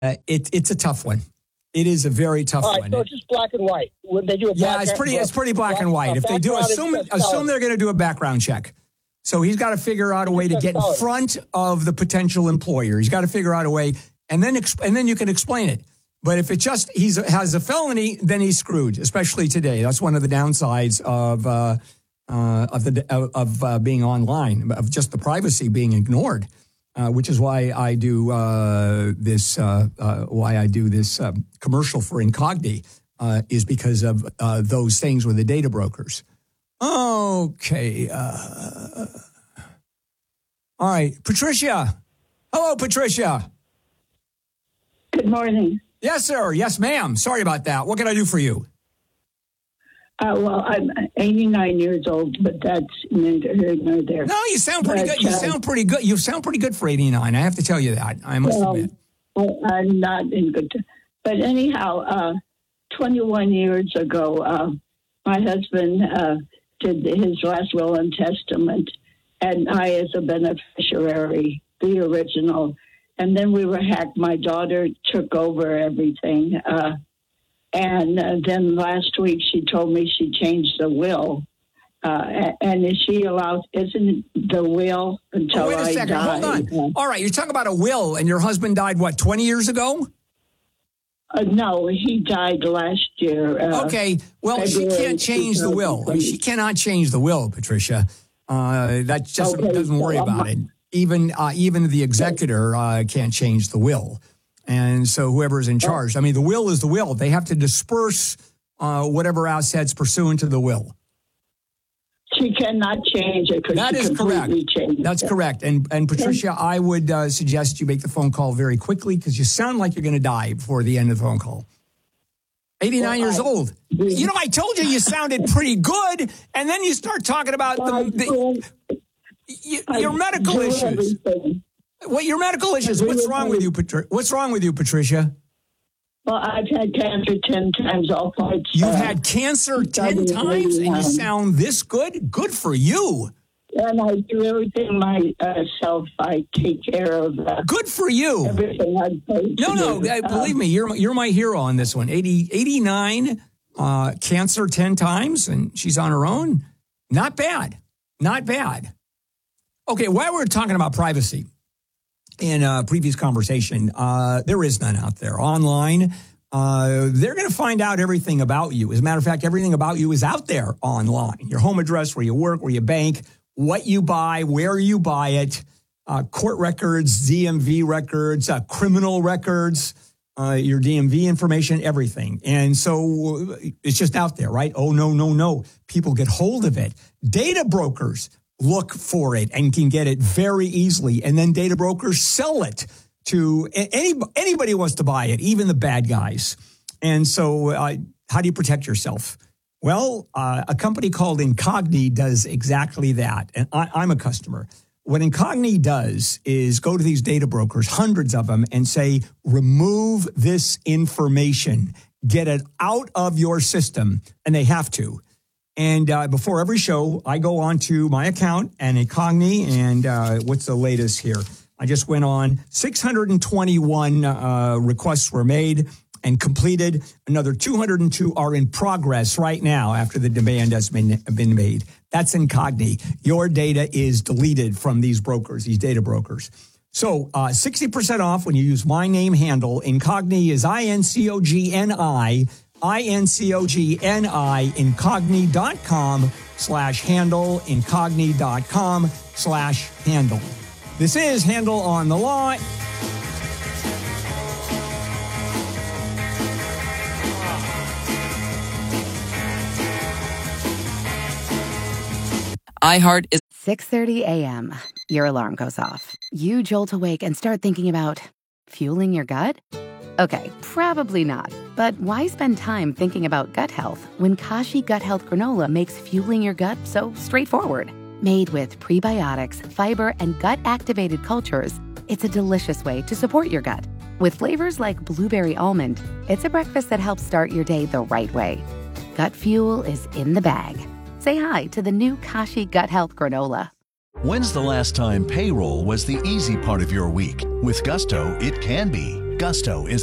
It's a tough one. It is a very tough All right, one. So it's just black and white. When they do a Yeah, it's pretty black and white. If they do, assume they're going to do a background check. So he's got to figure out a way to get in front of the potential employer. He's got to figure out a way, and then you can explain it. But if it just has a felony, then he's screwed. Especially today, that's one of the downsides of being online, of just the privacy being ignored. Which is why I do this commercial for Incogni, is because of those things with the data brokers. Okay. All right, Patricia. Hello, Patricia. Good morning. Yes, sir. Yes, ma'am. Sorry about that. What can I do for you? Well, I'm 89 years old, but that's neither here nor there. No, you sound pretty good. You sound pretty good. You sound pretty good for 89. I have to tell you that. I must admit. I'm not in good. But anyhow, 21 years ago, my husband did his last will and testament, and I, as a beneficiary, the original. And then we were hacked. My daughter took over everything. And then last week she told me she changed the will. And is she allowed, isn't the will until wait a second. die? Hold on. All right, you're talking about a will, and your husband died, 20 years ago? No, he died last year. Okay, well, February, she can't change the will. She cannot change the will, Patricia. That just doesn't worry about it. Even the executor can't change the will. And so whoever's in charge, I mean, the will is the will. They have to disperse whatever assets pursuant to the will. She cannot change it. That is correct. That's correct. And Patricia, I would suggest you make the phone call very quickly because you sound like you're going to die before the end of the phone call. 89 years old. You know, I told you sounded pretty good, and then you start talking about your medical issues. What your medical issues? What's wrong with you, Patricia? Well, I've had cancer 10 times. All parts. You've had cancer 10 times, and you sound this good? Good for you. And I do everything myself. I take care of good for you. Everything I No, believe me, you're my hero on this one. 89, cancer 10 times, and she's on her own. Not bad. Not bad. Okay, while we're talking about privacy, in a previous conversation, there is none out there. Online, they're going to find out everything about you. As a matter of fact, everything about you is out there online. Your home address, where you work, where you bank, what you buy, where you buy it, court records, DMV records, criminal records, your DMV information, everything. And so it's just out there, right? Oh, no. People get hold of it. Data brokers look for it and can get it very easily. And then data brokers sell it to anybody who wants to buy it, even the bad guys. And so how do you protect yourself? Well, a company called Incogni does exactly that. And I'm a customer. What Incogni does is go to these data brokers, hundreds of them, and say, remove this information, get it out of your system. And they have to. And before every show, I go on to my account and Incogni, and what's the latest here? I just went on. 621 requests were made and completed. Another 202 are in progress right now after the demand has been made. That's Incogni. Your data is deleted from these brokers, these data brokers. So 60% off when you use my name handle. Incogni is INCOGNI. INCOGNI, incogni.com/handle, incogni.com/handle. This is Handle on the Law. iHeart is 6:30 a.m. Your alarm goes off. You jolt awake and start thinking about fueling your gut? Okay, probably not. But why spend time thinking about gut health when Kashi Gut Health Granola makes fueling your gut so straightforward? Made with prebiotics, fiber, and gut-activated cultures, it's a delicious way to support your gut. With flavors like blueberry almond, it's a breakfast that helps start your day the right way. Gut fuel is in the bag. Say hi to the new Kashi Gut Health Granola. When's the last time payroll was the easy part of your week? With Gusto, it can be. Gusto is